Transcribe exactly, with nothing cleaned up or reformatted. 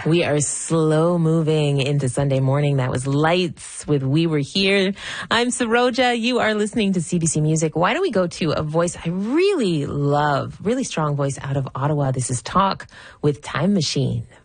We are slow moving into Sunday morning. That was Lights with We Were Here. I'm Saroja. You are listening to C B C Music. Why don't we go to a voice I really love, really strong voice out of Ottawa. This is Talk with Time Machine.